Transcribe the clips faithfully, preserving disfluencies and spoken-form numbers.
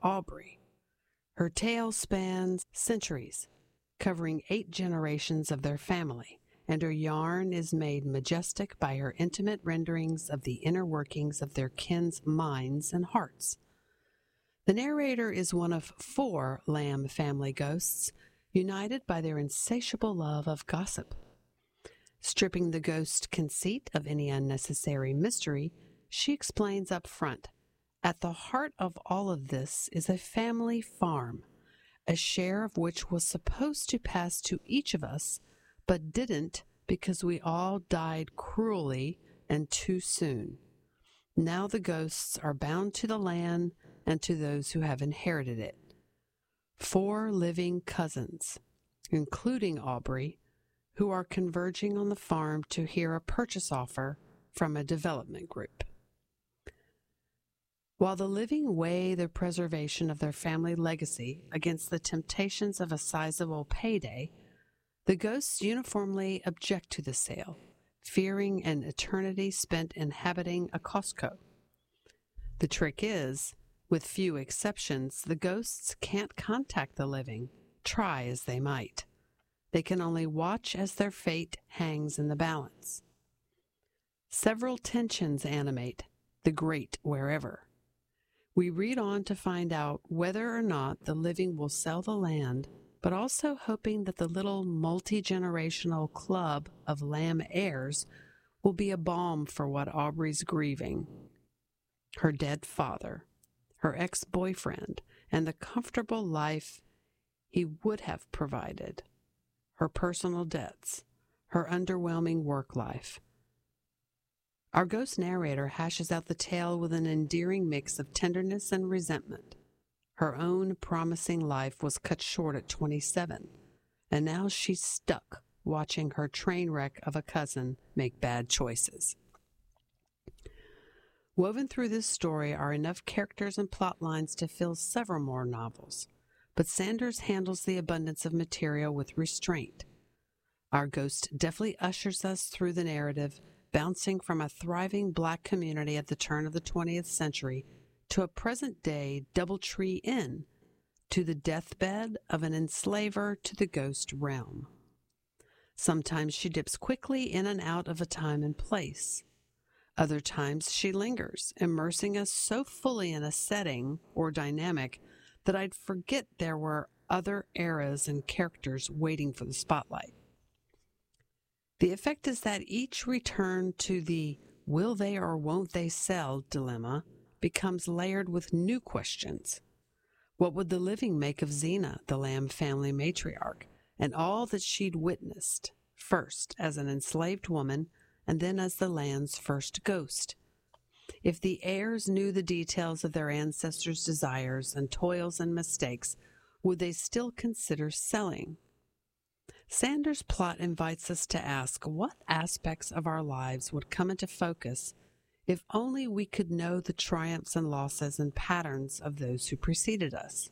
Aubrey. Her tale spans centuries, covering eight generations of their family, and her yarn is made majestic by her intimate renderings of the inner workings of their kin's minds and hearts. The narrator is one of four Lamb family ghosts, united by their insatiable love of gossip. Stripping the ghost conceit of any unnecessary mystery, she explains up front, at the heart of all of this is a family farm, a share of which was supposed to pass to each of us, but didn't because we all died cruelly and too soon. Now the ghosts are bound to the land and to those who have inherited it. Four living cousins, including Aubrey, who are converging on the farm to hear a purchase offer from a development group. While the living weigh the preservation of their family legacy against the temptations of a sizable payday, the ghosts uniformly object to the sale, fearing an eternity spent inhabiting a Costco. The trick is, with few exceptions, the ghosts can't contact the living, try as they might. They can only watch as their fate hangs in the balance. Several tensions animate the great wherever. We read on to find out whether or not the living will sell the land, but also hoping that the little multi-generational club of Lamb heirs will be a balm for what Aubrey's grieving. Her dead father, her ex-boyfriend, and the comfortable life he would have provided, her personal debts, her underwhelming work life. Our ghost narrator hashes out the tale with an endearing mix of tenderness and resentment. Her own promising life was cut short at twenty-seven, and now she's stuck watching her train wreck of a cousin make bad choices. Woven through this story are enough characters and plot lines to fill several more novels, but Sanders handles the abundance of material with restraint. Our ghost deftly ushers us through the narrative, bouncing from a thriving black community at the turn of the twentieth century to a present-day Doubletree Inn, to the deathbed of an enslaver to the ghost realm. Sometimes she dips quickly in and out of a time and place. Other times she lingers, immersing us so fully in a setting or dynamic that I'd forget there were other eras and characters waiting for the spotlight. The effect is that each return to the will they or won't they sell dilemma becomes layered with new questions. What would the living make of Xena, the Lamb family matriarch, and all that she'd witnessed, first as an enslaved woman and then as the land's first ghost? If the heirs knew the details of their ancestors' desires and toils and mistakes, would they still consider selling? Sanders' plot invites us to ask what aspects of our lives would come into focus if only we could know the triumphs and losses and patterns of those who preceded us.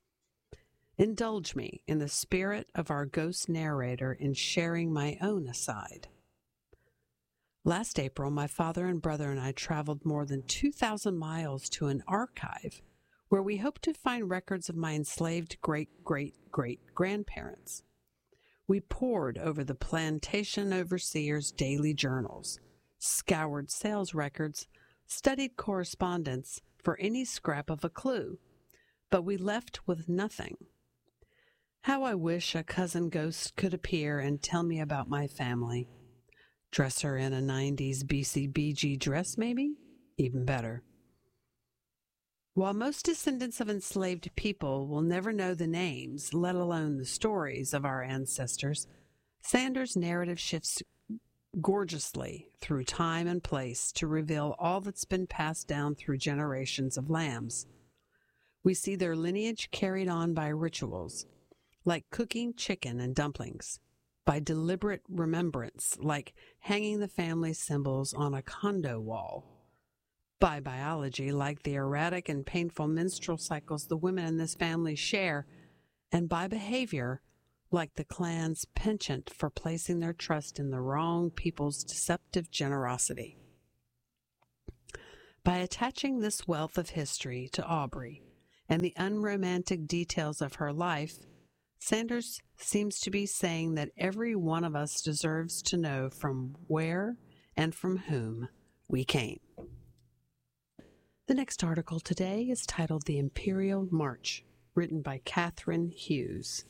Indulge me in the spirit of our ghost narrator in sharing my own aside. Last April, my father and brother and I traveled more than two thousand miles to an archive where we hoped to find records of my enslaved great-great-great-grandparents. We pored over the plantation overseer's daily journals, scoured sales records, studied correspondence for any scrap of a clue, but we left with nothing. How I wish a cousin ghost could appear and tell me about my family. Dress her in a nineties B C B G dress, maybe? Even better. While most descendants of enslaved people will never know the names, let alone the stories of our ancestors, Sanders' narrative shifts gorgeously through time and place to reveal all that's been passed down through generations of lambs. We see their lineage carried on by rituals, like cooking chicken and dumplings, by deliberate remembrance, like hanging the family symbols on a condo wall, by biology, like the erratic and painful menstrual cycles the women in this family share, and by behavior, like the clan's penchant for placing their trust in the wrong people's deceptive generosity. By attaching this wealth of history to Aubrey and the unromantic details of her life, Sanders seems to be saying that every one of us deserves to know from where and from whom we came. The next article today is titled The Imperial March, written by Catherine Hughes.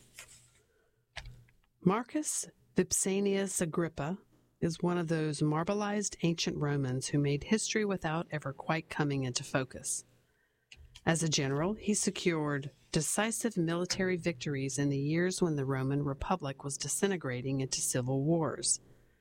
Marcus Vipsanius Agrippa is one of those marbleized ancient Romans who made history without ever quite coming into focus. As a general, he secured decisive military victories in the years when the Roman Republic was disintegrating into civil wars.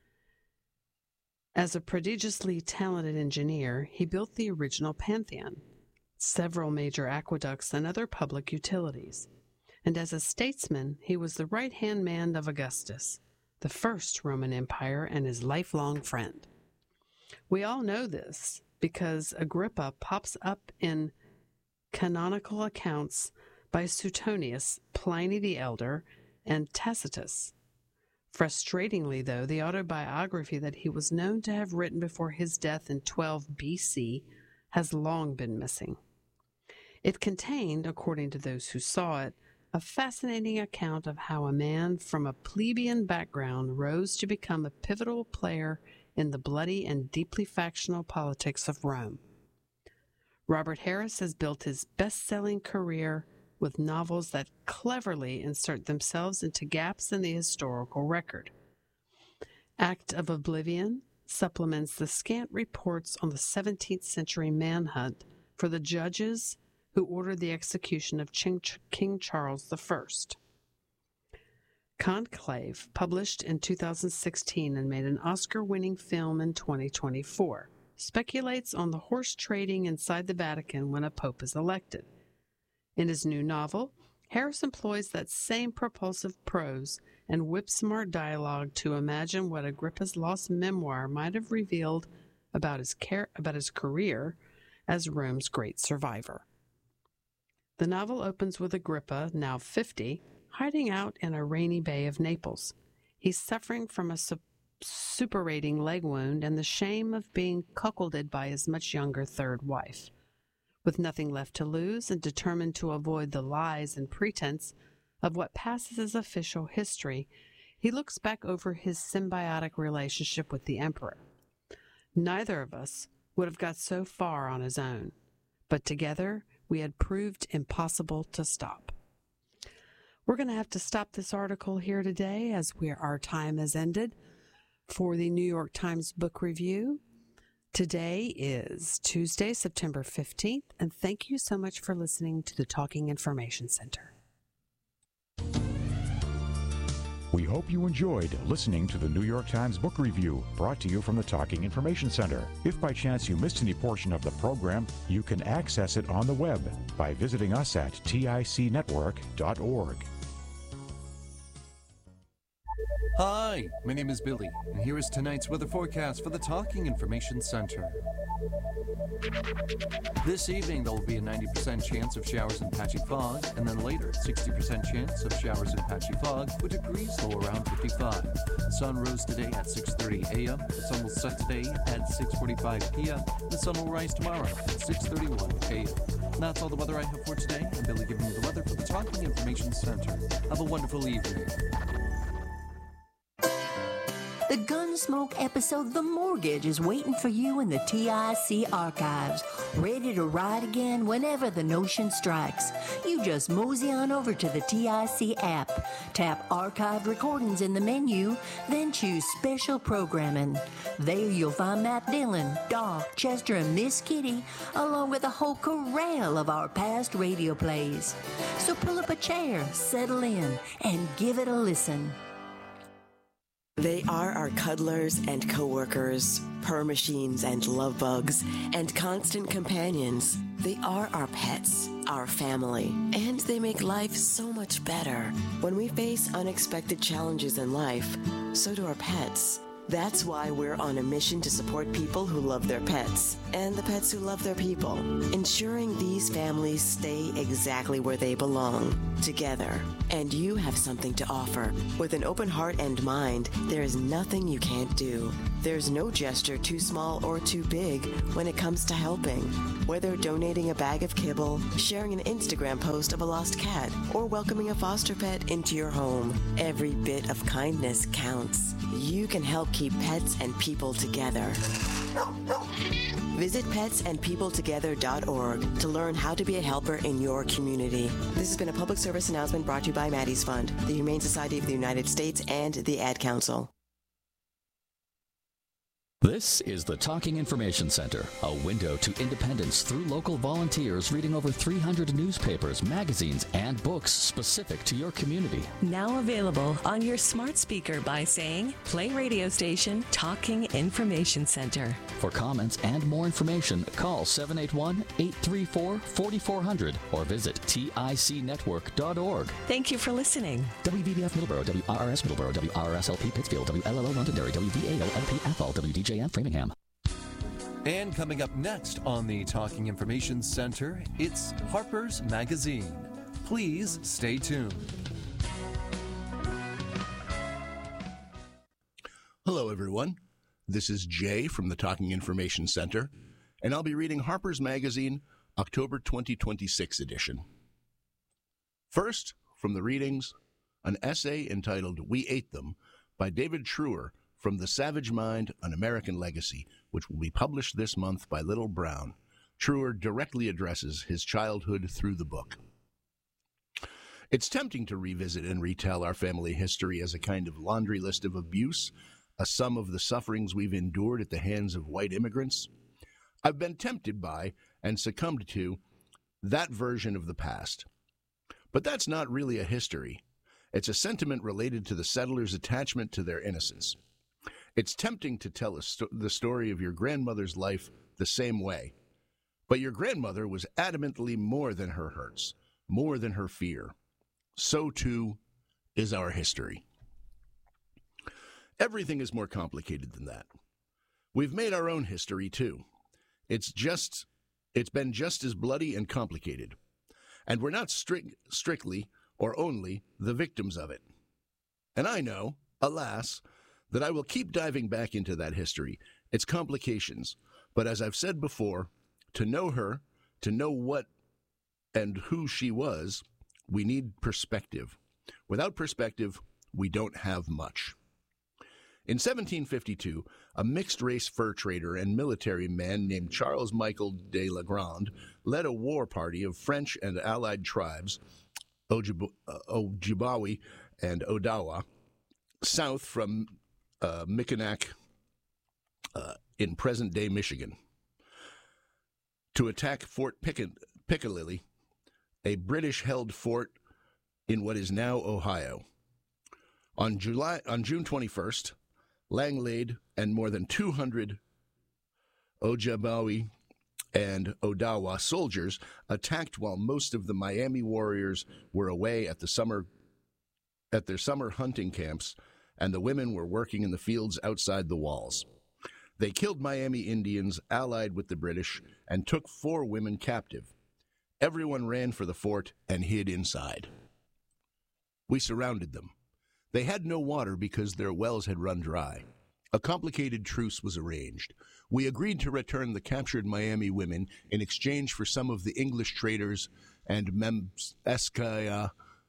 As a prodigiously talented engineer, he built the original Pantheon, several major aqueducts, and other public utilities. And as a statesman, he was the right-hand man of Augustus, the first Roman Empire, and his lifelong friend. We all know this because Agrippa pops up in canonical accounts by Suetonius, Pliny the Elder, and Tacitus. Frustratingly, though, the autobiography that he was known to have written before his death in twelve B C has long been missing. It contained, according to those who saw it, a fascinating account of how a man from a plebeian background rose to become a pivotal player in the bloody and deeply factional politics of Rome. Robert Harris has built his best-selling career with novels that cleverly insert themselves into gaps in the historical record. Act of Oblivion supplements the scant reports on the seventeenth century manhunt for the judges who ordered the execution of King Charles the First. Conclave, published in two thousand sixteen and made an Oscar-winning film in twenty twenty-four, speculates on the horse trading inside the Vatican when a pope is elected. In his new novel, Harris employs that same propulsive prose and whip-smart dialogue to imagine what Agrippa's lost memoir might have revealed about his, car- about his career as Rome's great survivor. The novel opens with Agrippa, now fifty, hiding out in a rainy bay of Naples. He's suffering from a su- suppurating leg wound and the shame of being cuckolded by his much younger third wife. With nothing left to lose and determined to avoid the lies and pretense of what passes as official history, he looks back over his symbiotic relationship with the emperor. Neither of us would have got so far on his own, but together we had proved impossible to stop. We're going to have to stop this article here today as we, our time has ended for the New York Times Book Review. Today is Tuesday, September fifteenth, and thank you so much for listening to the Talking Information Center. We hope you enjoyed listening to the New York Times Book Review, brought to you from the Talking Information Center. If by chance you missed any portion of the program, you can access it on the web by visiting us at tic network dot org. Hi, my name is Billy, and here is tonight's weather forecast for the Talking Information Center. This evening, there will be a ninety percent chance of showers and patchy fog, and then later, sixty percent chance of showers and patchy fog, with degrees low around fifty-five. The sun rose today at six thirty a.m., the sun will set today at six forty-five p.m., the sun will rise tomorrow at six thirty-one a.m. That's all the weather I have for today. I'm Billy giving you the weather for the Talking Information Center. Have a wonderful evening. The Gunsmoke episode The Mortgage is waiting for you in the T I C archives, ready to ride again whenever the notion strikes. You just mosey on over to the T I C app, tap Archived Recordings in the menu, then choose Special Programming. There you'll find Matt Dillon, Doc, Chester, and Miss Kitty, along with a whole corral of our past radio plays. So pull up a chair, settle in, and give it a listen. They are our cuddlers and coworkers, purr machines and love bugs, and constant companions. They are our pets, our family, and they make life so much better. When we face unexpected challenges in life, so do our pets. That's why we're on a mission to support people who love their pets and the pets who love their people, ensuring these families stay exactly where they belong, together. And you have something to offer. With an open heart and mind, there is nothing you can't do. There's no gesture too small or too big when it comes to helping. Whether donating a bag of kibble, sharing an Instagram post of a lost cat, or welcoming a foster pet into your home, every bit of kindness counts. You can help keep pets and people together. Visit pets and people together dot org to learn how to be a helper in your community. This has been a public service announcement brought to you by Maddie's Fund, the Humane Society of the United States, and the Ad Council. This is the Talking Information Center, a window to independence through local volunteers reading over three hundred newspapers, magazines, and books specific to your community. Now available on your smart speaker by saying, play radio station Talking Information Center. For comments and more information, call seven eight one, eight three four, four four zero zero or visit tic network dot org. Thank you for listening. W V B F Middleborough, W R R S Middleborough, W R R S L P Pittsfield, W L L O Londonderry, W V A O L P Athol, W D J M Framingham. And coming up next on the Talking Information Center, it's Harper's Magazine. Please stay tuned. Hello, everyone. This is Jay from the Talking Information Center, and I'll be reading Harper's Magazine, October twenty twenty-six edition. First, from the readings, an essay entitled We Ate Them by David Truer from The Savage Mind, An American Legacy, which will be published this month by Little Brown. Truer directly addresses his childhood through the book. It's tempting to revisit and retell our family history as a kind of laundry list of abuse, a sum of the sufferings we've endured at the hands of white immigrants. I've been tempted by and succumbed to that version of the past. But that's not really a history. It's a sentiment related to the settlers' attachment to their innocence. It's tempting to tell a sto- the story of your grandmother's life the same way. But your grandmother was adamantly more than her hurts, more than her fear. So, too, is our history. Everything is more complicated than that. We've made our own history, too. It's just, it's been just as bloody and complicated. And we're not strict, strictly or only the victims of it. And I know, alas, that I will keep diving back into that history, its complications. But as I've said before, to know her, to know what and who she was, we need perspective. Without perspective, we don't have much. In seventeen fifty-two, a mixed-race fur trader and military man named Charles Michael de la Grande led a war party of French and allied tribes, Ojib- uh, Ojibwe and Odawa, south from uh, Mickinac uh, in present-day Michigan, to attack Fort Pick- Piccadilly, a British-held fort in what is now Ohio. On July, on June twenty-first, Langlade and more than two hundred Ojibwe and Odawa soldiers attacked while most of the Miami warriors were away at the summer at their summer hunting camps, and the women were working in the fields outside the walls. They killed Miami Indians allied with the British and took four women captive. Everyone ran for the fort and hid inside. We surrounded them. They had no water because their wells had run dry. A complicated truce was arranged. We agreed to return the captured Miami women in exchange for some of the English traders and Memskaya,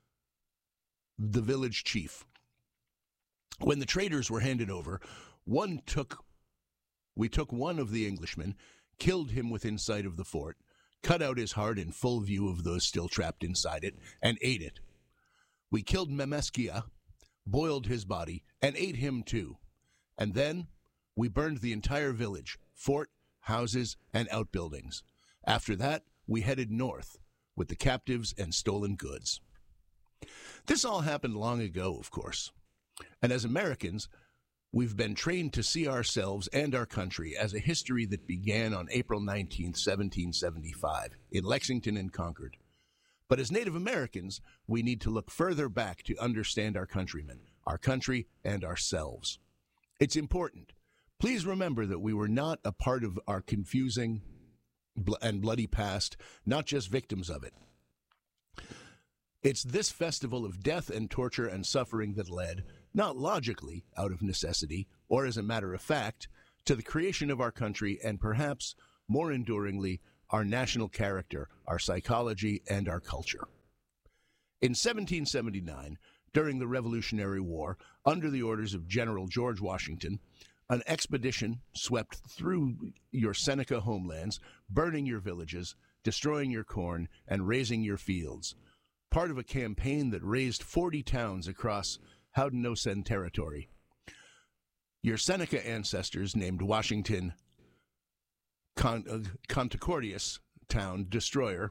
the village chief. When the traders were handed over, one took, we took one of the Englishmen, killed him within sight of the fort, cut out his heart in full view of those still trapped inside it, and ate it. We killed Memeskia, boiled his body, and ate him too. And then we burned the entire village, fort, houses, and outbuildings. After that, we headed north with the captives and stolen goods. This all happened long ago, of course. And as Americans, we've been trained to see ourselves and our country as a history that began on April nineteenth, seventeen seventy-five, in Lexington and Concord. But as Native Americans, we need to look further back to understand our countrymen, our country, and ourselves. It's important. Please remember that we were not a part of our confusing and bloody past, not just victims of it. It's this festival of death and torture and suffering that led, not logically, out of necessity, or as a matter of fact, to the creation of our country and perhaps, more enduringly, our national character, our psychology, and our culture. In seventeen seventy-nine, during the Revolutionary War, under the orders of General George Washington, an expedition swept through your Seneca homelands, burning your villages, destroying your corn, and razing your fields, part of a campaign that razed forty towns across Haudenosaunee territory. Your Seneca ancestors named Washington Con- uh, Concordius Town Destroyer.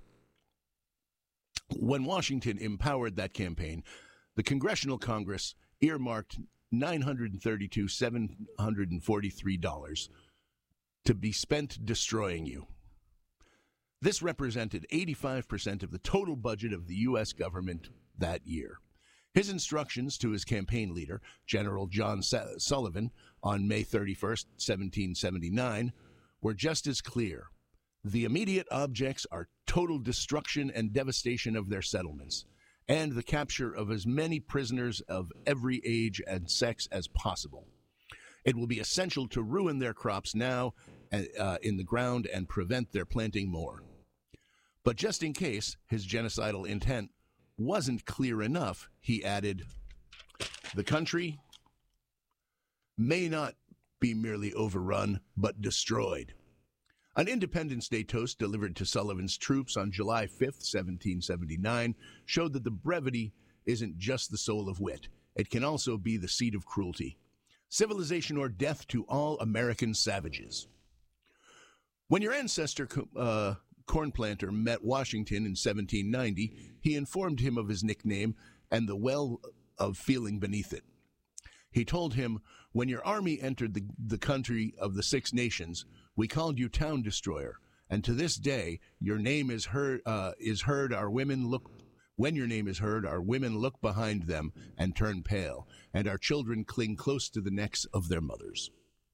When Washington empowered that campaign, the Congressional Congress earmarked nine hundred thirty-two thousand seven hundred forty-three dollars to be spent destroying you. This represented eighty-five percent of the total budget of the U S government that year. His instructions to his campaign leader, General John Su- Sullivan, on May thirty-first, seventeen seventy-nine, were just as clear. The immediate objects are total destruction and devastation of their settlements, and the capture of as many prisoners of every age and sex as possible. It will be essential to ruin their crops now uh, in the ground and prevent their planting more. But just in case his genocidal intent wasn't clear enough, he added, the country may not be merely overrun, but destroyed. An Independence Day toast delivered to Sullivan's troops on July fifth, seventeen seventy-nine, showed that the brevity isn't just the soul of wit. It can also be the seed of cruelty. Civilization or death to all American savages. When your ancestor, uh, corn planter, met Washington in seventeen ninety, he informed him of his nickname and the well of feeling beneath it. He told him, when your army entered the, the country of the Six Nations, we called you Town Destroyer, and to this day, your name is heard. Uh, is heard. Our women look. When your name is heard, our women look behind them and turn pale, and our children cling close to the necks of their mothers.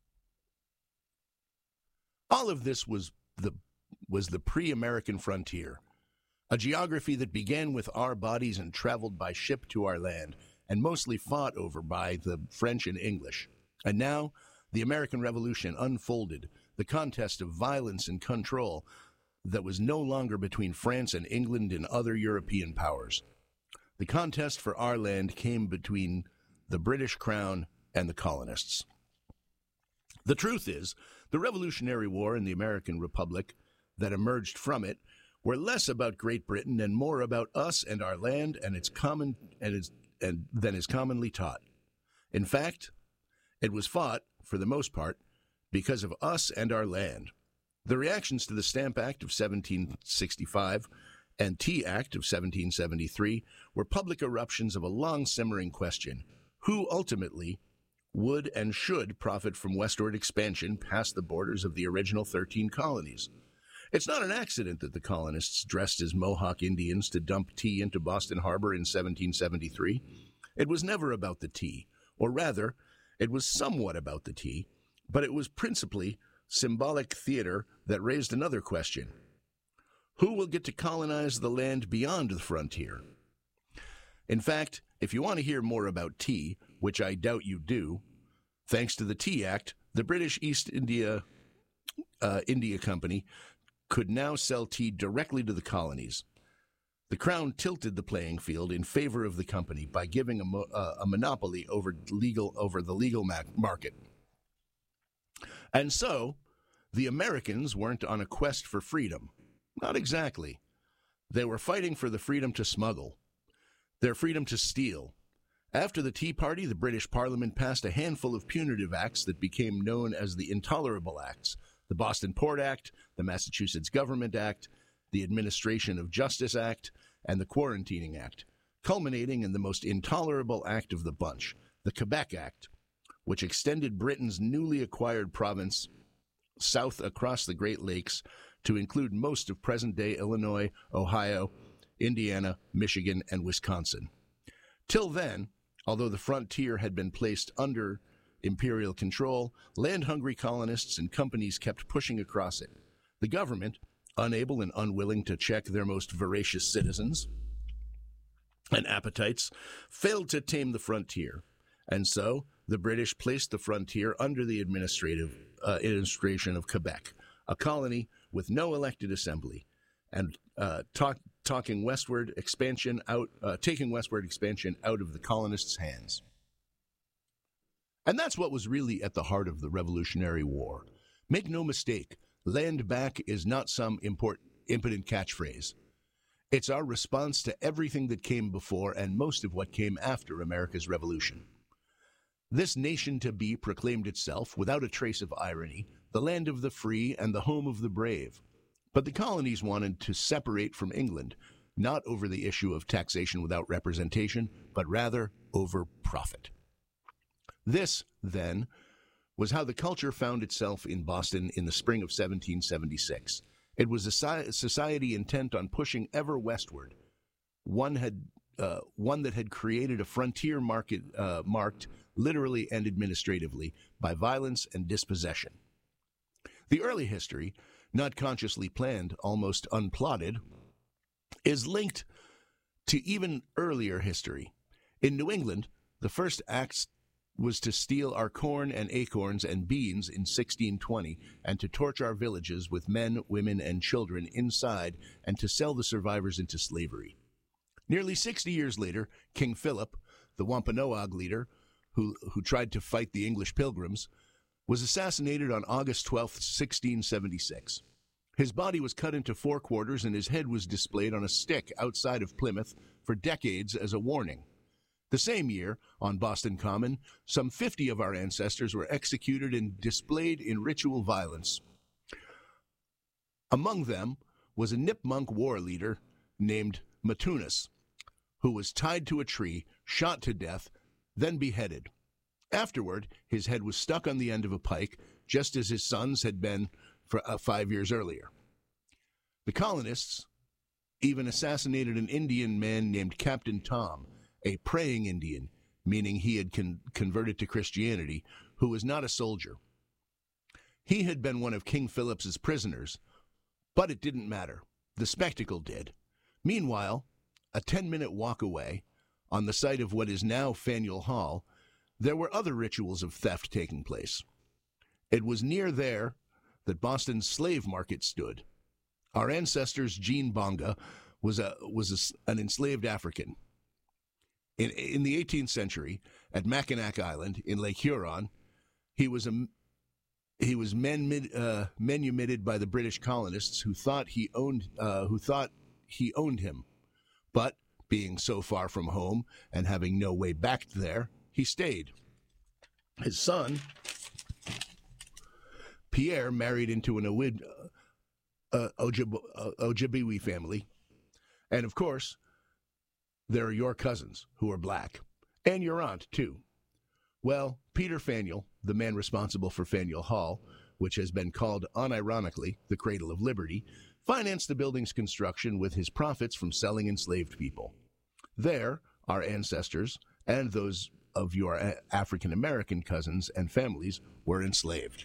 All of this was the was the pre-American frontier, a geography that began with our bodies and traveled by ship to our land, and mostly fought over by the French and English. And now, the American Revolution unfolded, the contest of violence and control that was no longer between France and England and other European powers. The contest for our land came between the British Crown and the colonists. The truth is, the Revolutionary War and the American Republic that emerged from it were less about Great Britain and more about us and our land and its common and its and than is commonly taught. In fact, it was fought, for the most part, because of us and our land. The reactions to the Stamp Act of seventeen sixty-five and Tea Act of seventeen seventy-three were public eruptions of a long-simmering question: who ultimately would and should profit from westward expansion past the borders of the original thirteen colonies? It's not an accident that the colonists dressed as Mohawk Indians to dump tea into Boston Harbor in seventeen seventy-three. It was never about the tea, or rather, it was somewhat about the tea, but it was principally symbolic theater that raised another question. Who will get to colonize the land beyond the frontier? In fact, if you want to hear more about tea, which I doubt you do, thanks to the Tea Act, the British East India uh, India Company could now sell tea directly to the colonies. The Crown tilted the playing field in favor of the company by giving a, mo- uh, a monopoly over legal over the legal ma- market. And so, the Americans weren't on a quest for freedom. Not exactly. They were fighting for the freedom to smuggle, their freedom to steal. After the Tea Party, the British Parliament passed a handful of punitive acts that became known as the Intolerable Acts: the Boston Port Act, the Massachusetts Government Act, the Administration of Justice Act, and the Quarantining Act, culminating in the most intolerable act of the bunch, the Quebec Act, which extended Britain's newly acquired province south across the Great Lakes to include most of present-day Illinois, Ohio, Indiana, Michigan, and Wisconsin. Till then, although the frontier had been placed under imperial control, land-hungry colonists and companies kept pushing across it. The government, unable and unwilling to check their most voracious citizens and appetites, failed to tame the frontier. And so the British placed the frontier under the administrative uh, administration of Quebec, a colony with no elected assembly, and uh, talk, talking westward expansion out, uh, taking westward expansion out of the colonists' hands. And that's what was really at the heart of the Revolutionary War. Make no mistake, land back is not some important, impotent catchphrase. It's our response to everything that came before and most of what came after America's Revolution. This nation-to-be proclaimed itself, without a trace of irony, the land of the free and the home of the brave. But the colonies wanted to separate from England, not over the issue of taxation without representation, but rather over profit. This, then, was how the culture found itself in Boston in the spring of seventeen seventy-six. It was a society intent on pushing ever westward, one had uh, one that had created a frontier market uh, marked literally and administratively by violence and dispossession. The early history, not consciously planned, almost unplotted, is linked to even earlier history. In New England, the first act was to steal our corn and acorns and beans in sixteen twenty and to torch our villages with men, women, and children inside and to sell the survivors into slavery. Nearly sixty years later, King Philip, the Wampanoag leader who, who tried to fight the English Pilgrims, was assassinated on August twelfth, sixteen seventy-six. His body was cut into four quarters and his head was displayed on a stick outside of Plymouth for decades as a warning. The same year, on Boston Common, some fifty of our ancestors were executed and displayed in ritual violence. Among them was a Nipmuc war leader named Matunas, who was tied to a tree, shot to death, then beheaded. Afterward, his head was stuck on the end of a pike, just as his son's had been for uh, five years earlier. The colonists even assassinated an Indian man named Captain Tom, a praying Indian, meaning he had con- converted to Christianity, who was not a soldier. He had been one of King Philip's prisoners, but it didn't matter. The spectacle did. Meanwhile, a ten-minute walk away, on the site of what is now Faneuil Hall, there were other rituals of theft taking place. It was near there that Boston's slave market stood. Our ancestor's Jean Bonga was a was a, an enslaved African. In, in the eighteenth century, at Mackinac Island in Lake Huron, he was a he was men, uh, manumitted by the British colonists who thought he owned uh, who thought he owned him, but being so far from home and having no way back there, he stayed. His son, Pierre, married into an Owid, uh, Ojib, uh, Ojibwe family, and of course, there are your cousins who are black, and your aunt, too. Well, Peter Faneuil, the man responsible for Faneuil Hall, which has been called unironically the cradle of liberty, financed the building's construction with his profits from selling enslaved people. There, our ancestors, and those of your African-American cousins and families, were enslaved.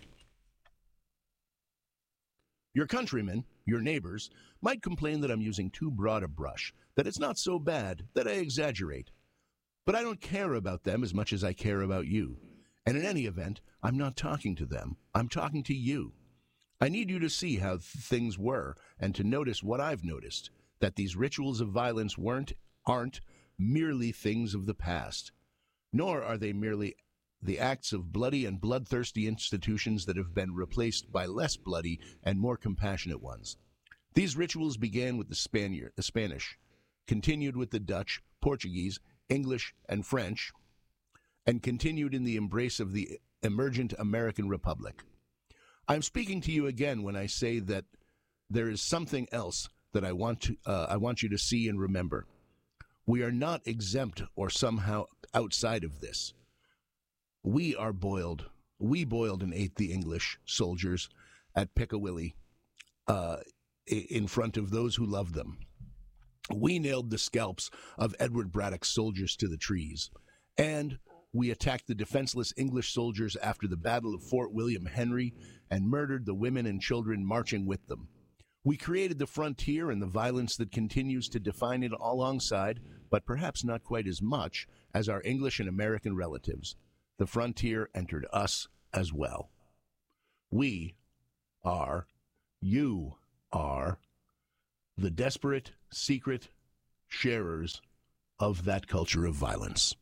Your countrymen, your neighbors, might complain that I'm using too broad a brush, that it's not so bad, that I exaggerate. But I don't care about them as much as I care about you. And in any event, I'm not talking to them. I'm talking to you. I need you to see how th- things were and to notice what I've noticed, that these rituals of violence weren't, aren't merely things of the past, nor are they merely the acts of bloody and bloodthirsty institutions that have been replaced by less bloody and more compassionate ones. These rituals began with the Spaniard, the Spanish, continued with the Dutch, Portuguese, English, and French, and continued in the embrace of the emergent American Republic. I'm speaking to you again when I say that there is something else that I want to, uh, I want you to see and remember. We are not exempt or somehow outside of this. We are boiled. We boiled and ate the English soldiers at Pickawilly uh, in front of those who loved them. We nailed the scalps of Edward Braddock's soldiers to the trees. And We attacked the defenseless English soldiers after the Battle of Fort William Henry and murdered the women and children marching with them. We created the frontier and the violence that continues to define it alongside, but perhaps not quite as much, as our English and American relatives. The frontier entered us as well. We are, you are, the desperate, secret sharers of that culture of violence.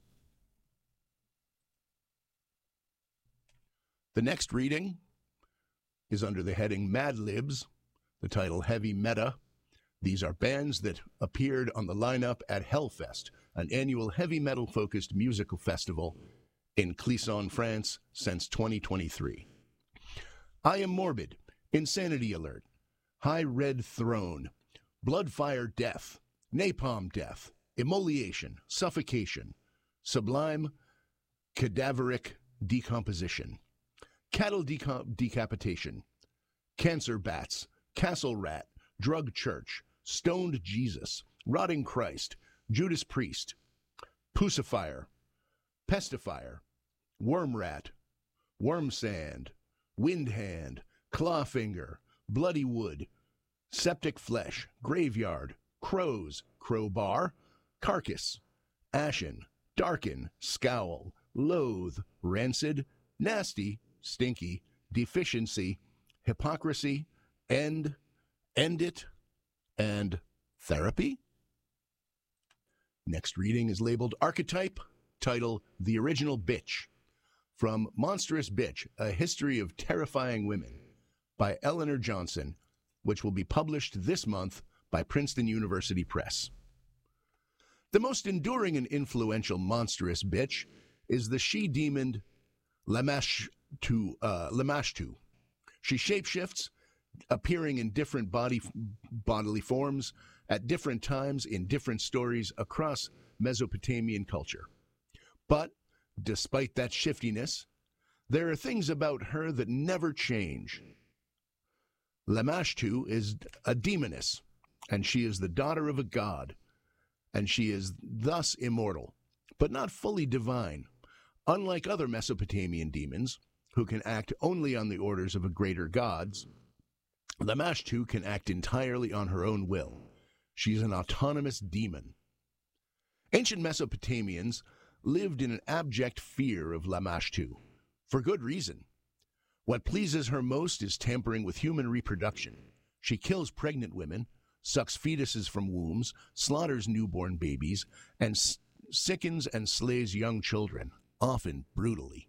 The next reading is under the heading Mad Libs, the title Heavy Meta. These are bands that appeared on the lineup at Hellfest, an annual heavy metal-focused musical festival in Clisson, France, since twenty twenty-three. I Am Morbid, Insanity Alert, High Red Throne, Bloodfire Death, Napalm Death, Immolation, Suffocation, Sublime Cadaveric Decomposition, Cattle deca- Decapitation, Cancer Bats, Castle Rat, Drug Church, Stoned Jesus, Rotting Christ, Judas Priest, Pussifier, Pestifier, Worm Rat, Worm Sand, Wind Hand, Clawfinger, Bloody Wood, Septic Flesh, Graveyard, Crows, Crowbar, Carcass, Ashen, Darken, Scowl, Loathe, Rancid, Nasty, Stinky, Deficiency, Hypocrisy, End, End It, and Therapy. Next reading is labeled Archetype, title The Original Bitch, from Monstrous Bitch, A History of Terrifying Women, by Eleanor Johnson, which will be published this month by Princeton University Press. The most enduring and influential monstrous bitch is the she-demoned Lamashtu. Uh, Lamashtu. She shapeshifts, appearing in different body bodily forms at different times in different stories across Mesopotamian culture. But despite that shiftiness, there are things about her that never change. Lamashtu is a demoness, and she is the daughter of a god, and she is thus immortal, but not fully divine. Unlike other Mesopotamian demons, who can act only on the orders of a greater gods, Lamashtu can act entirely on her own will. She's an autonomous demon. Ancient Mesopotamians lived in an abject fear of Lamashtu, for good reason. What pleases her most is tampering with human reproduction. She kills pregnant women, sucks fetuses from wombs, slaughters newborn babies, and s- sickens and slays young children, often brutally.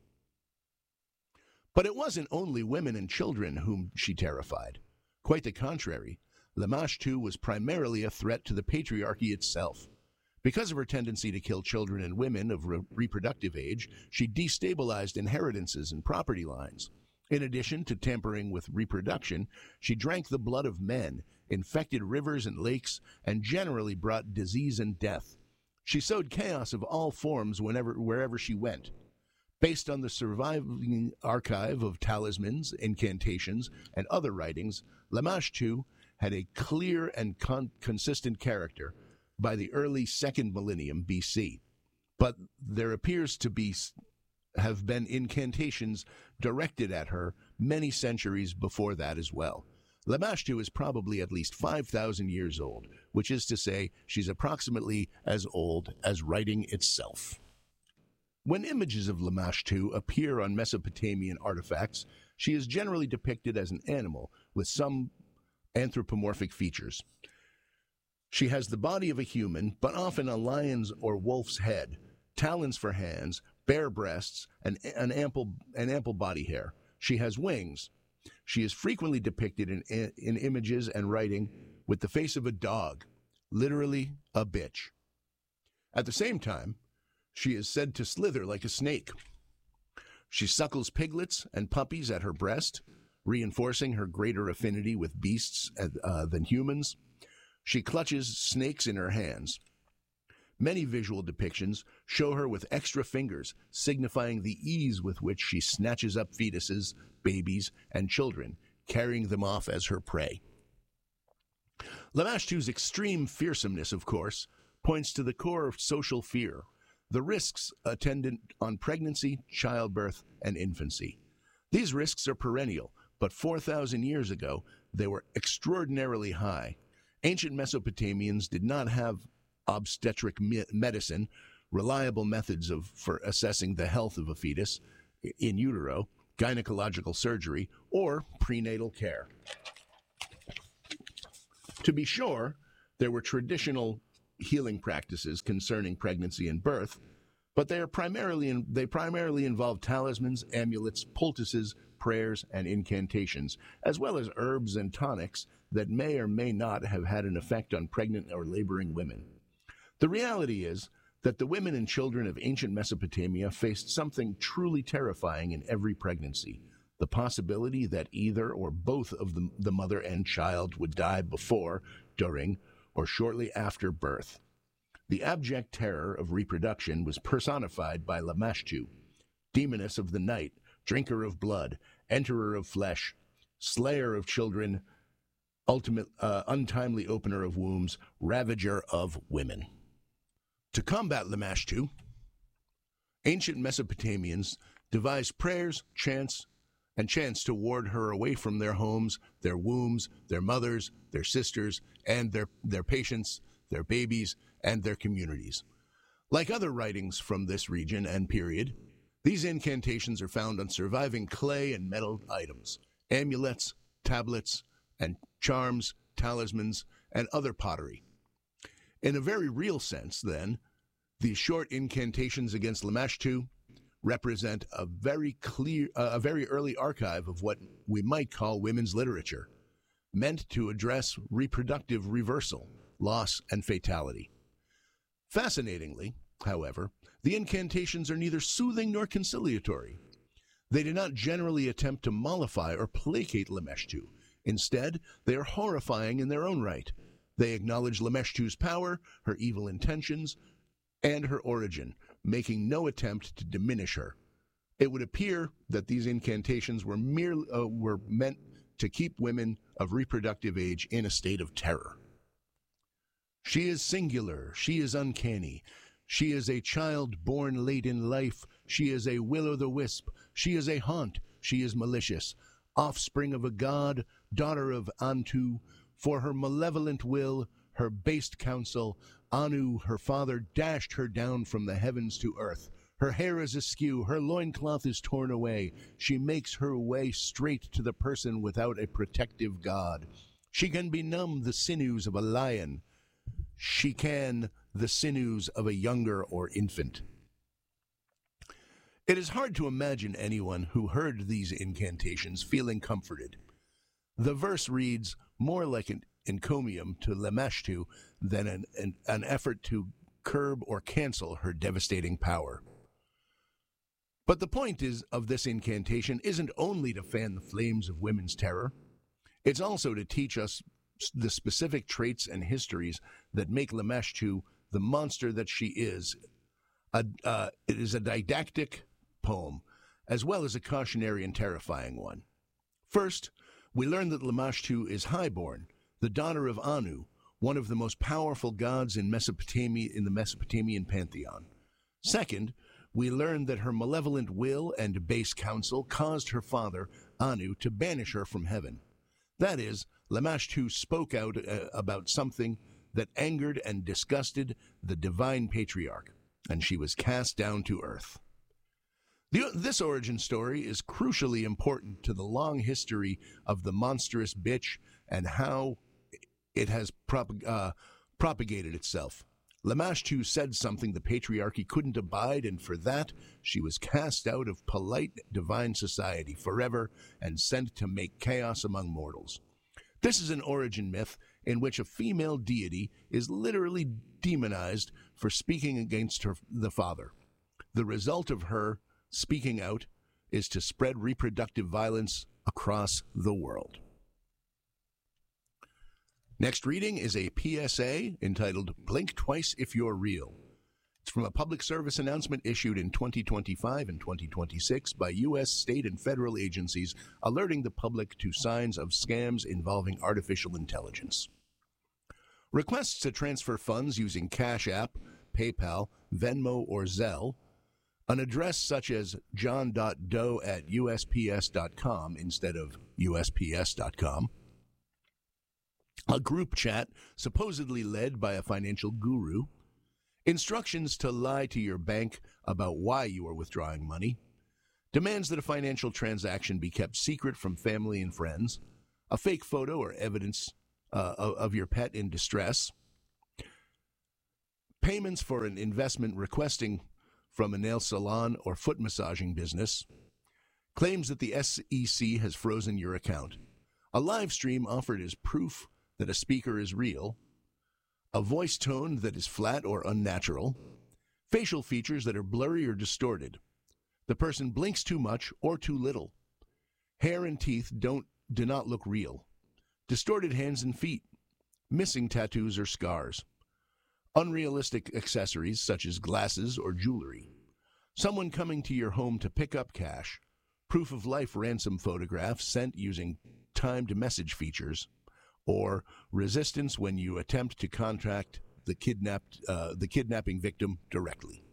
But it wasn't only women and children whom she terrified. Quite the contrary, Lamashtu was primarily a threat to the patriarchy itself. Because of her tendency to kill children and women of re- reproductive age, she destabilized inheritances and property lines. In addition to tampering with reproduction, she drank the blood of men, infected rivers and lakes, and generally brought disease and death. She sowed chaos of all forms whenever, wherever she went. Based on the surviving archive of talismans, incantations, and other writings, Lamashtu had a clear and con- consistent character by the early second millennium B C. But there appears to be have been incantations directed at her many centuries before that as well. Lamashtu is probably at least five thousand years old, which is to say she's approximately as old as writing itself. When images of Lamashtu appear on Mesopotamian artifacts, she is generally depicted as an animal with some anthropomorphic features. She has the body of a human, but often a lion's or wolf's head, talons for hands, bare breasts, and an ample, an ample body hair. She has wings. She is frequently depicted in, in images and writing with the face of a dog, literally a bitch. At the same time, she is said to slither like a snake. She suckles piglets and puppies at her breast, reinforcing her greater affinity with beasts uh, than humans. She clutches snakes in her hands. Many visual depictions show her with extra fingers, signifying the ease with which she snatches up fetuses, babies, and children, carrying them off as her prey. Lamashtu's extreme fearsomeness, of course, points to the core of social fear. the risks attendant on pregnancy, childbirth, and infancy. These risks are perennial, but four thousand years ago, they were extraordinarily high. Ancient Mesopotamians did not have obstetric me- medicine, reliable methods of for assessing the health of a fetus in utero, gynecological surgery, or prenatal care. To be sure, there were traditional healing practices concerning pregnancy and birth, but they are primarily in, they primarily involve talismans, amulets, poultices, prayers, and incantations, as well as herbs and tonics that may or may not have had an effect on pregnant or laboring women. The reality is that the women and children of ancient Mesopotamia faced something truly terrifying in every pregnancy: the possibility that either or both of the, the mother and child would die before, during, or shortly after birth. The abject terror of reproduction was personified by Lamashtu, demoness of the night, drinker of blood, enterer of flesh, slayer of children, ultimate uh, untimely opener of wombs, ravager of women. To combat Lamashtu, ancient Mesopotamians devised prayers, chants, and chants to ward her away from their homes, their wombs, their mothers, their sisters, and their, their patients, their babies, and their communities. Like other writings from this region and period, these incantations are found on surviving clay and metal items, amulets, tablets, and charms, talismans, and other pottery. In a very real sense, then, these short incantations against Lamashtu represent a very clear, uh, a very early archive of what we might call women's literature, meant to address reproductive reversal, loss, and fatality. Fascinatingly, however, the incantations are neither soothing nor conciliatory. They do not generally attempt to mollify or placate Lamashtu. Instead, they are horrifying in their own right. They acknowledge Lamashtu's power, her evil intentions, and her origin, making no attempt to diminish her. It would appear that these incantations were merely uh, were meant to keep women of reproductive age in a state of terror. She is singular, she is uncanny, she is a child born late in life, she is a will-o'-the-wisp, she is a haunt, she is malicious, offspring of a god, daughter of Antu. For her malevolent will, her base counsel, Anu, her father, dashed her down from the heavens to earth. Her hair is askew, her loincloth is torn away. She makes her way straight to the person without a protective god. She can benumb the sinews of a lion. She can the sinews of a younger or infant. It is hard to imagine anyone who heard these incantations feeling comforted. The verse reads more like an encomium to Lamashtu than an, an, an effort to curb or cancel her devastating power. But the point is of this incantation isn't only to fan the flames of women's terror. It's also to teach us the specific traits and histories that make Lamashtu the monster that she is. A, uh, it is a didactic poem, as well as a cautionary and terrifying one. First, we learn that Lamashtu is highborn, the daughter of Anu, one of the most powerful gods in Mesopotamia in the Mesopotamian pantheon. Second, we learn that her malevolent will and base counsel caused her father, Anu, to banish her from heaven. That is, Lamashtu spoke out uh, about something that angered and disgusted the divine patriarch, and she was cast down to earth. The, this origin story is crucially important to the long history of the monstrous bitch and how it has prop, uh, propagated itself. Lamashtu said something the patriarchy couldn't abide, and for that she was cast out of polite divine society forever and sent to make chaos among mortals. This is an origin myth in which a female deity is literally demonized for speaking against her, the father. The result of her speaking out is to spread reproductive violence across the world. Next reading is a P S A entitled Blink Twice If You're Real. It's from a public service announcement issued in twenty twenty-five and twenty twenty-six by U S state and federal agencies alerting the public to signs of scams involving artificial intelligence. Requests to transfer funds using Cash App, PayPal, Venmo, or Zelle, an address such as john dot doe at U S P S dot com instead of U S P S dot com, a group chat supposedly led by a financial guru, instructions to lie to your bank about why you are withdrawing money, demands that a financial transaction be kept secret from family and friends, a fake photo or evidence uh, of your pet in distress, payments for an investment requesting from a nail salon or foot massaging business, claims that the S E C has frozen your account, a live stream offered as proof that a speaker is real, a voice tone that is flat or unnatural, facial features that are blurry or distorted, the person blinks too much or too little, hair and teeth don't do not look real, distorted hands and feet, missing tattoos or scars, unrealistic accessories such as glasses or jewelry, someone coming to your home to pick up cash, proof of life ransom photographs sent using timed message features, or resistance when you attempt to contact the kidnapped uh, the kidnapping victim directly.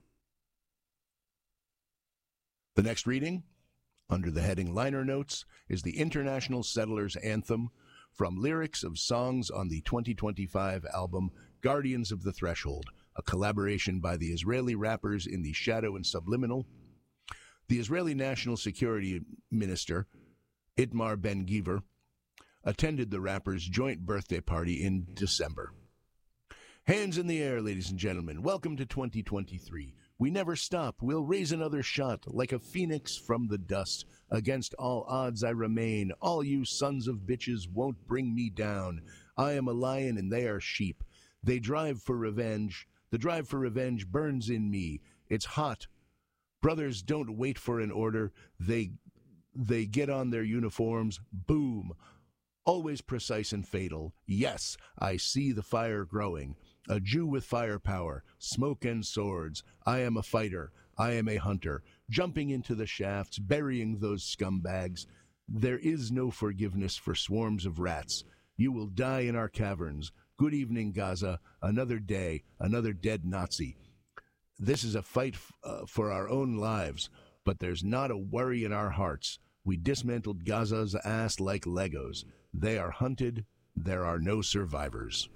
The next reading, under the heading Liner Notes, is the International Settlers Anthem from lyrics of songs on the twenty twenty-five album Guardians of the Threshold, a collaboration by the Israeli rappers In the Shadow and Subliminal. The Israeli National Security Minister, Itamar Ben-Gvir, attended the rappers' joint birthday party in December. Hands in the air, ladies and gentlemen. Welcome to twenty twenty-three. We never stop. We'll raise another shot like a phoenix from the dust. Against all odds I remain. All you sons of bitches won't bring me down. I am a lion and they are sheep. They drive for revenge. The drive for revenge burns in me. It's hot. Brothers don't wait for an order. They they get on their uniforms. Boom. Always precise and fatal. Yes, I see the fire growing. A Jew with firepower, smoke and swords. I am a fighter. I am a hunter. Jumping into the shafts, burying those scumbags. There is no forgiveness for swarms of rats. You will die in our caverns. Good evening, Gaza. Another day, another dead Nazi. This is a fight f- uh, for our own lives, but there's not a worry in our hearts. We dismantled Gaza's ass like Legos. They are hunted. There are no survivors.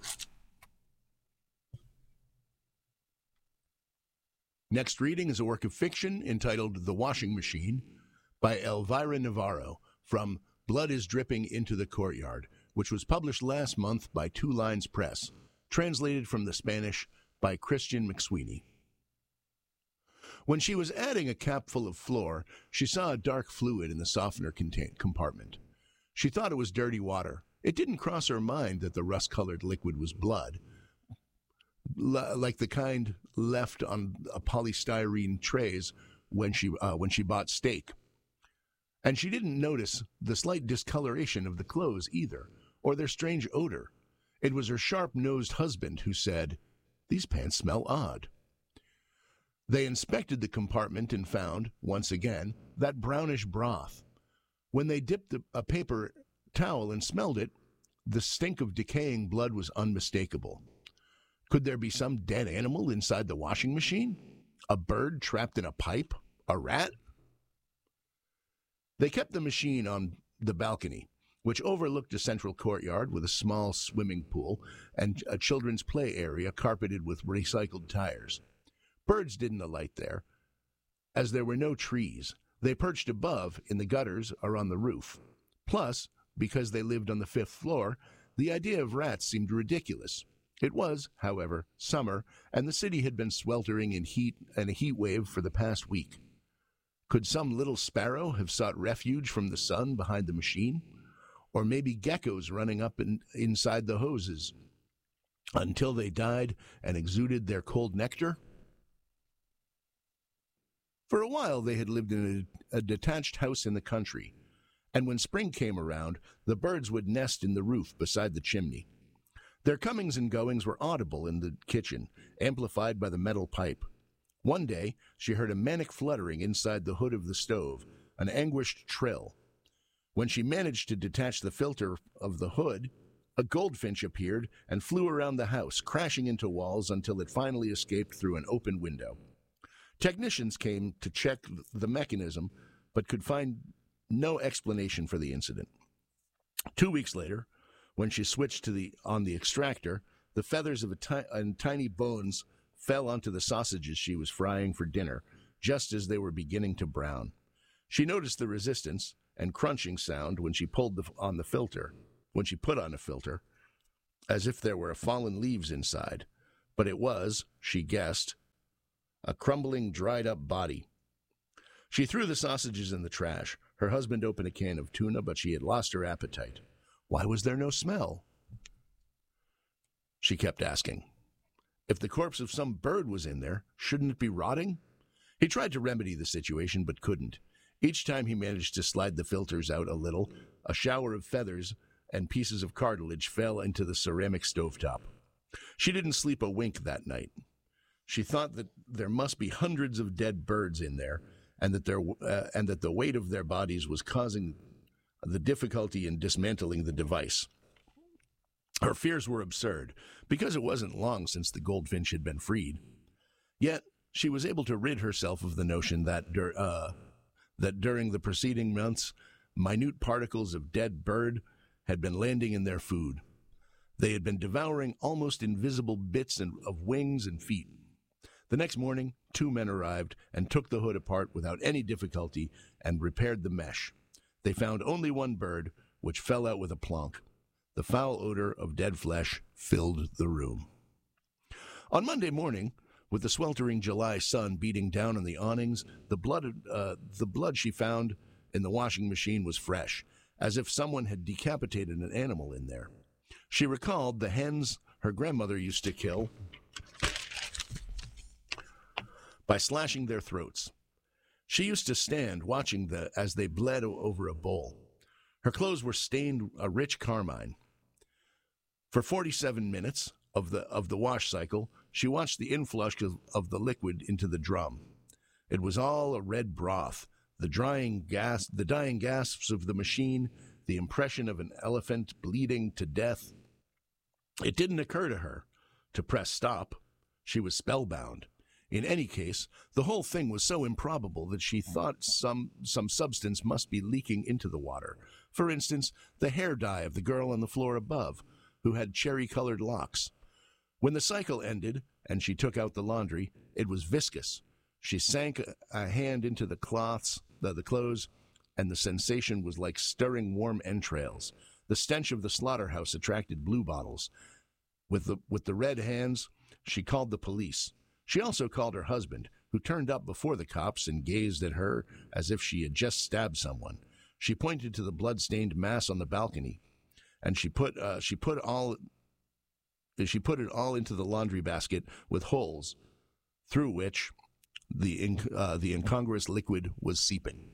Next reading is a work of fiction entitled The Washing Machine by Elvira Navarro from Blood is Dripping into the Courtyard, which was published last month by Two Lines Press, translated from the Spanish by Christian McSweeney. When she was adding a capful of flour, she saw a dark fluid in the softener contain- compartment. She thought it was dirty water. It didn't cross her mind that the rust-colored liquid was blood, l- like the kind left on a polystyrene trays when she uh, when she bought steak. And she didn't notice the slight discoloration of the clothes either, or their strange odor. It was her sharp-nosed husband who said, "These pants smell odd." They inspected the compartment and found, once again, that brownish broth. When they dipped the, a paper towel and smelled it, the stink of decaying blood was unmistakable. Could there be some dead animal inside the washing machine? A bird trapped in a pipe? A rat? They kept the machine on the balcony, which overlooked a central courtyard with a small swimming pool and a children's play area carpeted with recycled tires. Birds didn't alight there, as there were no trees. They perched above, in the gutters or on the roof. Plus, because they lived on the fifth floor, the idea of rats seemed ridiculous. It was, however, summer, and the city had been sweltering in heat and a heat wave for the past week. Could some little sparrow have sought refuge from the sun behind the machine? Or maybe geckos running up in, inside the hoses until they died and exuded their cold nectar? For a while, they had lived in a, a detached house in the country, and when spring came around, the birds would nest in the roof beside the chimney. Their comings and goings were audible in the kitchen, amplified by the metal pipe. One day, she heard a manic fluttering inside the hood of the stove, an anguished trill. When she managed to detach the filter of the hood, A goldfinch appeared and flew around the house, crashing into walls until it finally escaped through an open window. Technicians came to check the mechanism, but could find no explanation for the incident. Two weeks later, when she switched to the on the extractor, the feathers of a ti- and tiny bones fell onto the sausages she was frying for dinner, just as they were beginning to brown. She noticed the resistance and crunching sound when she pulled the, on the filter, when she put on a filter, as if there were fallen leaves inside. But it was, she guessed, a crumbling, dried-up body. She threw the sausages in the trash. Her husband opened a can of tuna, but she had lost her appetite. Why was there no smell? She kept asking. If the corpse of some bird was in there, shouldn't it be rotting? He tried to remedy the situation, but couldn't. Each time he managed to slide the filters out a little, a shower of feathers and pieces of cartilage fell into the ceramic stovetop. She didn't sleep a wink that night. She thought that there must be hundreds of dead birds in there, and that, there, uh, and that the weight of their bodies was causing the difficulty in dismantling the device. Her fears were absurd, because it wasn't long since the goldfinch had been freed. Yet, she was able to rid herself of the notion that, dur- uh, that during the preceding months, minute particles of dead bird had been landing in their food. They had been devouring almost invisible bits of wings and feet. The next morning, two men arrived and took the hood apart without any difficulty and repaired the mesh. They found only one bird, which fell out with a plonk. The foul odor of dead flesh filled the room. On Monday morning, with the sweltering July sun beating down on the awnings, the blood, uh, the blood she found in the washing machine was fresh, as if someone had decapitated an animal in there. She recalled the hens her grandmother used to kill by slashing their throats. She used to stand watching the, as they bled over a bowl. Her clothes were stained a rich carmine. For forty-seven minutes of the of the wash cycle, she watched the inflush of, of the liquid into the drum. It was all a red broth, the drying gas, the dying gasps of the machine, the impression of an elephant bleeding to death. It didn't occur to her to press stop. She was spellbound. In any case, the whole thing was so improbable that she thought some some substance must be leaking into the water. For instance, the hair dye of the girl on the floor above, who had cherry-colored locks. When the cycle ended and she took out the laundry, it was viscous. She sank a, a hand into the cloths, the, the clothes, and the sensation was like stirring warm entrails. The stench of the slaughterhouse attracted bluebottles. With the with the red hands, she called the police. She also called her husband, who turned up before the cops and gazed at her as if she had just stabbed someone. She pointed to the blood-stained mass on the balcony, and she put uh, she put all she put it all into the laundry basket with holes through which the inc- uh, the incongruous liquid was seeping.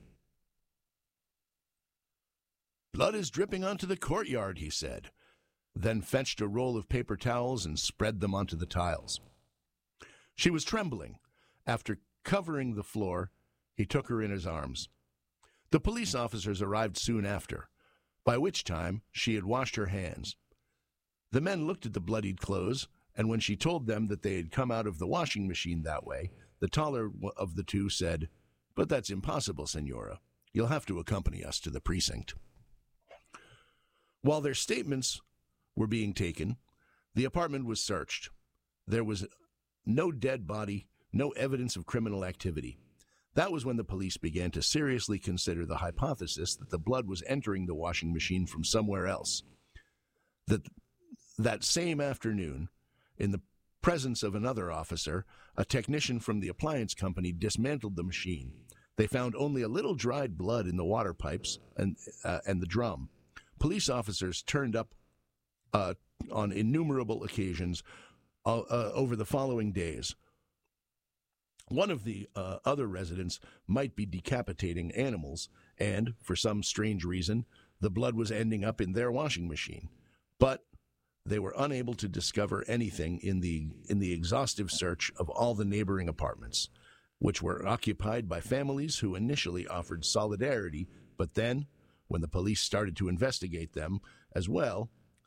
"Blood is dripping onto the courtyard," he said, then fetched a roll of paper towels and spread them onto the tiles. She was trembling. After covering the floor, he took her in his arms. The police officers arrived soon after, by which time she had washed her hands. The men looked at the bloodied clothes, and when she told them that they had come out of the washing machine that way, the taller of the two said, "But that's impossible, Senora. You'll have to accompany us to the precinct." While their statements were being taken, the apartment was searched. There was no dead body, no evidence of criminal activity. That was when the police began to seriously consider the hypothesis that the blood was entering the washing machine from somewhere else. That, that same afternoon, in the presence of another officer, a technician from the appliance company dismantled the machine. They found only a little dried blood in the water pipes and, uh, and the drum. Police officers turned up uh, on innumerable occasions Uh, uh, over the following days. One of the uh, other residents might be decapitating animals, and, for some strange reason, the blood was ending up in their washing machine. But they were unable to discover anything in the in the exhaustive search of all the neighboring apartments, which were occupied by families who initially offered solidarity, but then, when the police started to investigate them as well,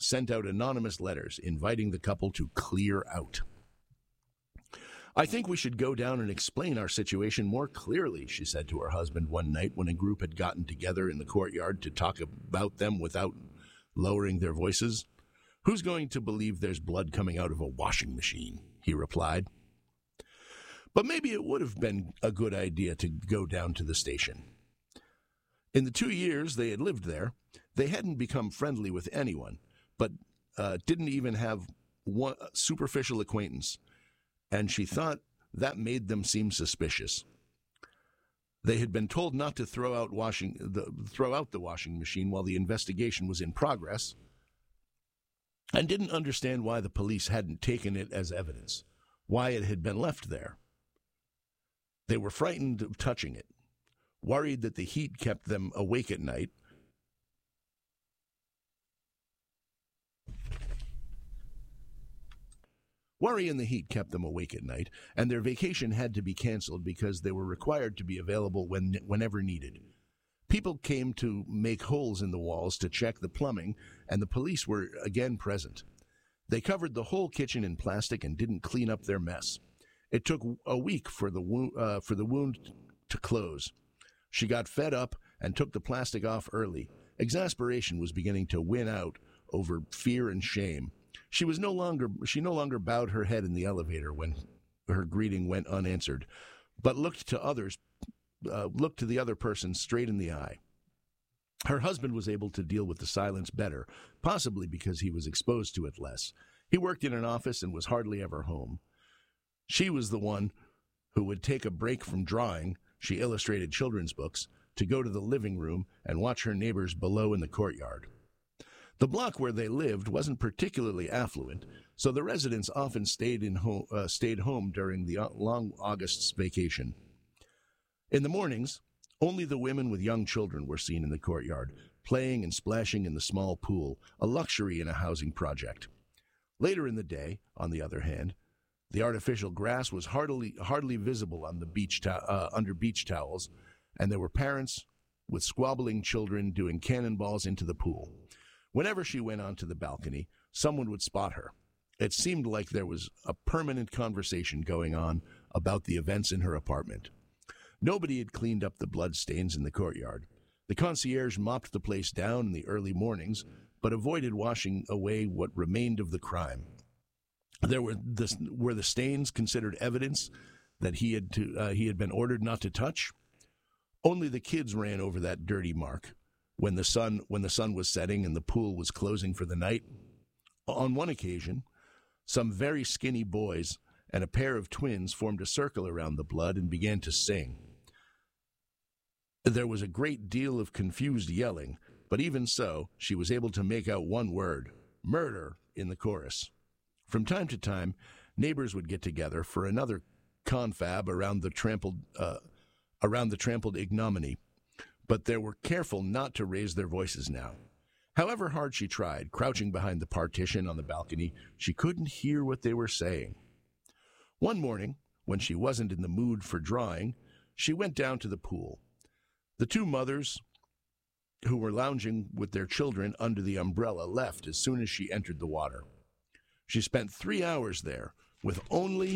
sent out anonymous letters inviting the couple to clear out. "I think we should go down and explain our situation more clearly," she said to her husband one night when a group had gotten together in the courtyard to talk about them without lowering their voices. "Who's going to believe there's blood coming out of a washing machine?" he replied. But maybe it would have been a good idea to go down to the station. In the two years they had lived there, they hadn't become friendly with anyone, but uh, didn't even have one superficial acquaintance, and she thought that made them seem suspicious. They had been told not to throw out washing the throw out the washing machine while the investigation was in progress, and didn't understand why the police hadn't taken it as evidence, why it had been left there. They were frightened of touching it, worried that the heat kept them awake at night. Worry and the heat kept them awake at night, and their vacation had to be canceled because they were required to be available when, whenever needed. People came to make holes in the walls to check the plumbing, and the police were again present. They covered the whole kitchen in plastic and didn't clean up their mess. It took a week for the wound, uh, for the wound to close. She got fed up and took the plastic off early. Exasperation was beginning to win out over fear and shame. She was no longer she no longer bowed her head in the elevator when her greeting went unanswered, but looked to others, uh, looked to the other person straight in the eye. Her husband was able to deal with the silence better, possibly because he was exposed to it less. He worked in an office and was hardly ever home. She was the one who would take a break from drawing, she illustrated children's books, to go to the living room and watch her neighbors below in the courtyard. The block where they lived wasn't particularly affluent, so the residents often stayed in ho- uh, stayed home during the long August's vacation. In the mornings, only the women with young children were seen in the courtyard, playing and splashing in the small pool, a luxury in a housing project. Later in the day, on the other hand, the artificial grass was hardly hardly visible on the beach to- uh, under beach towels, and there were parents with squabbling children doing cannonballs into the pool. Whenever she went onto the balcony, someone would spot her. It seemed like there was a permanent conversation going on about the events in her apartment. Nobody had cleaned up the bloodstains in the courtyard. The concierge mopped the place down in the early mornings, but avoided washing away what remained of the crime. There were the, were the stains considered evidence that he had to, uh, he had been ordered not to touch? Only the kids ran over that dirty mark when the sun when the sun was setting and the pool was closing for the night. On one occasion, some very skinny boys and a pair of twins formed a circle around the blood and began to sing. There was a great deal of confused yelling, but even so, she was able to make out one word, murder, in the chorus. From time to time, neighbors would get together for another confab around the trampled uh, around the trampled ignominy, but they were careful not to raise their voices now. However hard she tried, crouching behind the partition on the balcony, she couldn't hear what they were saying. One morning, when she wasn't in the mood for drawing, she went down to the pool. The two mothers, who were lounging with their children under the umbrella, left as soon as she entered the water. She spent three hours there with only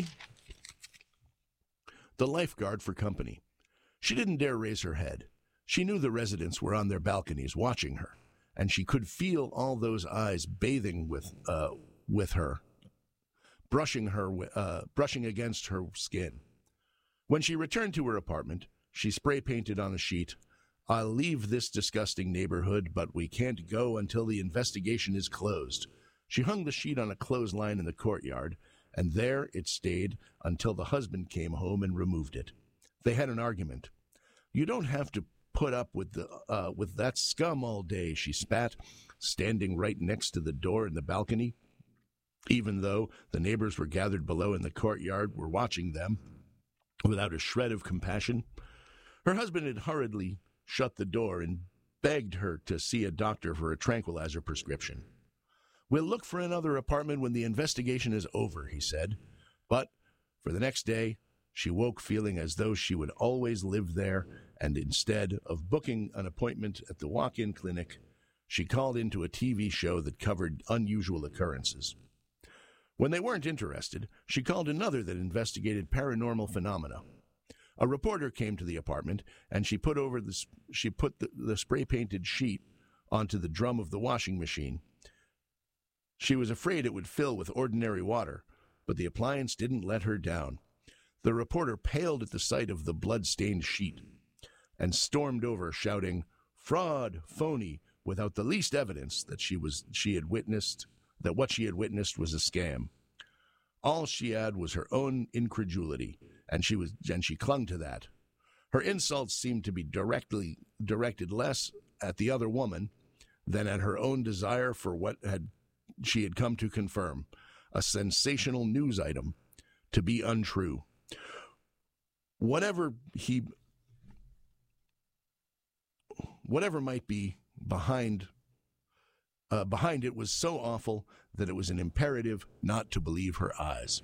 the lifeguard for company. She didn't dare raise her head. She knew the residents were on their balconies watching her, and she could feel all those eyes bathing with uh, with her, brushing her, uh, brushing against her skin. When she returned to her apartment, she spray-painted on a sheet, "I'll leave this disgusting neighborhood, but we can't go until the investigation is closed." She hung the sheet on a clothesline in the courtyard, and there it stayed until the husband came home and removed it. They had an argument. "You don't have to put up with the uh, with that scum all day," she spat, standing right next to the door in the balcony. Even though the neighbors were gathered below in the courtyard, were watching them without a shred of compassion. Her husband had hurriedly shut the door and begged her to see a doctor for a tranquilizer prescription. "We'll look for another apartment when the investigation is over," he said. But for the next day, she woke feeling as though she would always live there, and instead of booking an appointment at the walk-in clinic, she called into a T V show that covered unusual occurrences. When they weren't interested, she called another that investigated paranormal phenomena. A reporter came to the apartment, and she put over the, she put the, the spray-painted sheet onto the drum of the washing machine. She was afraid it would fill with ordinary water, but the appliance didn't let her down. The reporter paled at the sight of the blood-stained sheet and stormed over, shouting, "Fraud, phony," without the least evidence that she was she had witnessed that what she had witnessed was a scam. All she had was her own incredulity, and she was and she clung to that. Her insults seemed to be directly directed less at the other woman than at her own desire for what had she had come to confirm, a sensational news item, to be untrue. Whatever he whatever might be behind uh, behind it was so awful that it was an imperative not to believe her eyes.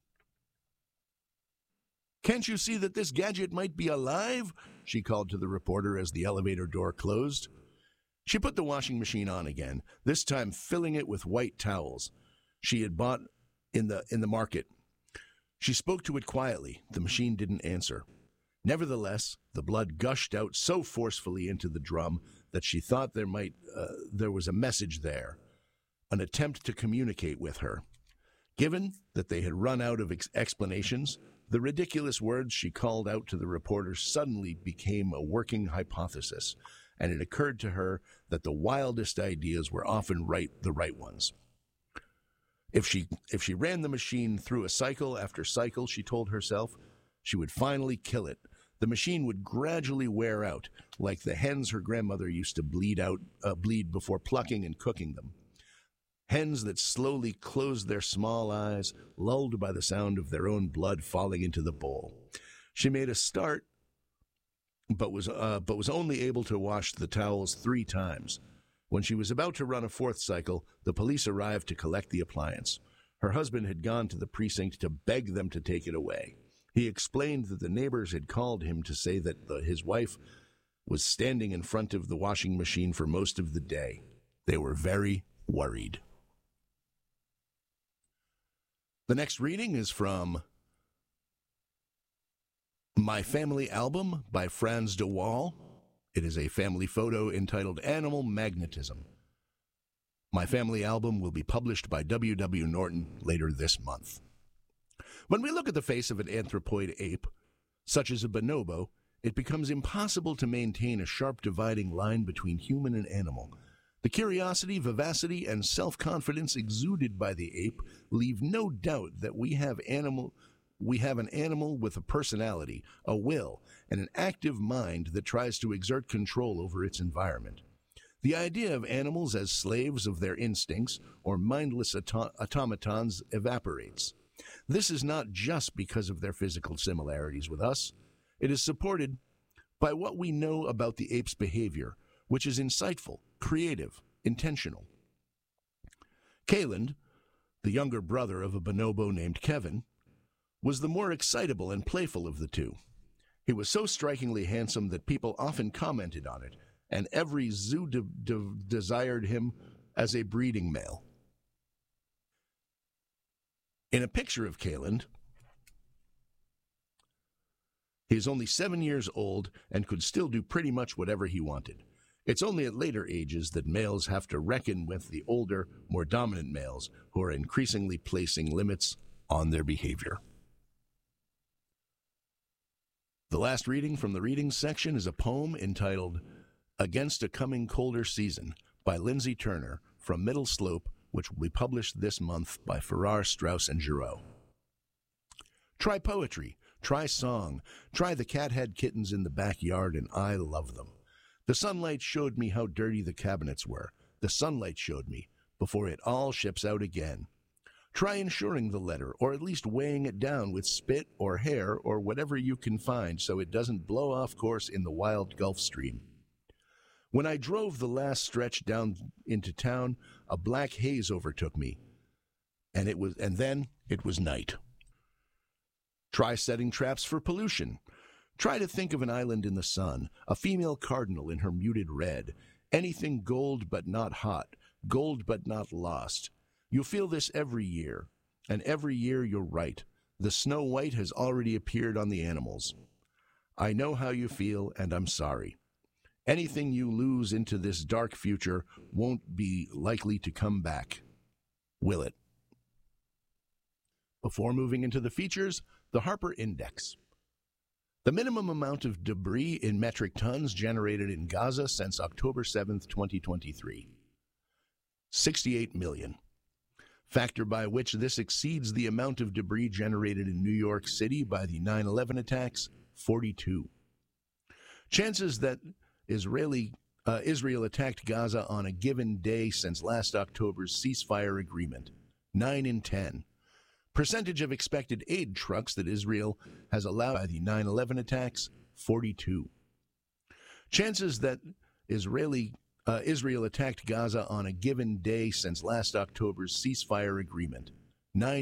"Can't you see that this gadget might be alive?" she called to the reporter as the elevator door closed. She put the washing machine on again, this time filling it with white towels she had bought in the in the market. She spoke to it quietly. The machine didn't answer. Nevertheless, the blood gushed out so forcefully into the drum that she thought there might uh, there was a message there, an attempt to communicate with her. Given that they had run out of ex- explanations, the ridiculous words she called out to the reporter suddenly became a working hypothesis, and it occurred to her that the wildest ideas were often right the right ones. If she if she ran the machine through a cycle after cycle, she told herself, she would finally kill it. The machine would gradually wear out, like the hens her grandmother used to bleed out uh, bleed before plucking and cooking them. Hens that slowly closed their small eyes, lulled by the sound of their own blood falling into the bowl. She made a start, but was uh, but was only able to wash the towels three times. When she was about to run a fourth cycle, the police arrived to collect the appliance. Her husband had gone to the precinct to beg them to take it away. He explained that the neighbors had called him to say that the, his wife was standing in front of the washing machine for most of the day. They were very worried. The next reading is from My Family Album by Franz de Waal. It is a family photo entitled Animal Magnetism. My Family Album will be published by W W. Norton later this month. When we look at the face of an anthropoid ape, such as a bonobo, it becomes impossible to maintain a sharp dividing line between human and animal. The curiosity, vivacity, and self-confidence exuded by the ape leave no doubt that we have animal we have an animal with a personality, a will, and an active mind that tries to exert control over its environment. The idea of animals as slaves of their instincts or mindless auto- automatons evaporates. This is not just because of their physical similarities with us. It is supported by what we know about the ape's behavior, which is insightful, creative, intentional. Kayland, the younger brother of a bonobo named Kevin, was the more excitable and playful of the two. He was so strikingly handsome that people often commented on it, and every zoo de- de- desired him as a breeding male. In a picture of Kayland, he is only seven years old and could still do pretty much whatever he wanted. It's only at later ages that males have to reckon with the older, more dominant males who are increasingly placing limits on their behavior. The last reading from the readings section is a poem entitled Against a Coming Colder Season by Lindsay Turner from Middle Slope, which will be published this month by Farrar, Straus, and Giroux. Try poetry, try song, try the cat-head kittens in the backyard, and I love them. The sunlight showed me how dirty the cabinets were. The sunlight showed me, before it all ships out again. Try insuring the letter, or at least weighing it down with spit or hair or whatever you can find so it doesn't blow off course in the wild Gulf Stream. When I drove the last stretch down into town, a black haze overtook me, and it was, and then it was night. Try setting traps for pollution. Try to think of an island in the sun, a female cardinal in her muted red, Anything gold but not hot, gold but not lost. You feel this every year, and every year you're right. The Snow White has already appeared on the animals. I know how you feel, and I'm sorry. Anything you lose into this dark future won't be likely to come back. Will it? Before moving into the features, the Harper Index. The minimum amount of debris in metric tons generated in Gaza since October seventh, twenty twenty-three. sixty-eight million. Factor by which this exceeds the amount of debris generated in New York City by the nine eleven attacks, forty-two. Chances that Israeli uh, Israel attacked Gaza on a given day since last October's ceasefire agreement, nine in ten. Percentage of expected aid trucks that Israel has allowed by the nine eleven attacks, forty-two. Chances that Israeli uh, Israel attacked Gaza on a given day since last October's ceasefire agreement, nine